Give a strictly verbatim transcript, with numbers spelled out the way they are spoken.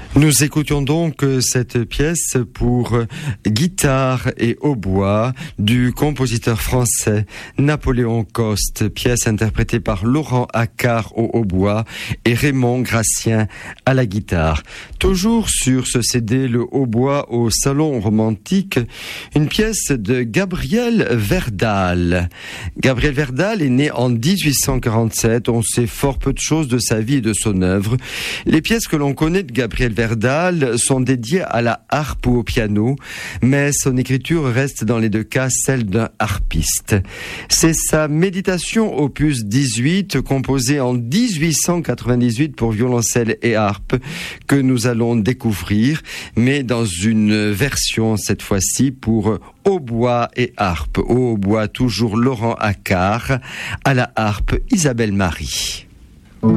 Nous écoutions donc cette pièce pour guitare et hautbois du compositeur français Napoléon Coste, pièce interprétée par Laurent Accart au hautbois et Raymond Gracien à la guitare. Toujours sur ce C D, le hautbois au salon romantique, une pièce de Gabriel Verdal. Gabriel Verdal est né en dix-huit cent quarante-sept, on sait fort peu de choses de sa vie et de son œuvre. Les pièces que l'on connaît de Gabriel Verdal sont dédiées à la harpe ou au piano, mais son écriture reste dans les deux cas celle d'un harpiste. C'est sa méditation opus dix-huit, composée en dix-huit cent quatre-vingt-dix-huit pour violoncelle et harpe, que nous allons découvrir, mais dans une version cette fois-ci pour hautbois et harpe. Au hautbois toujours Laurent Accart, à la harpe Isabelle Marie.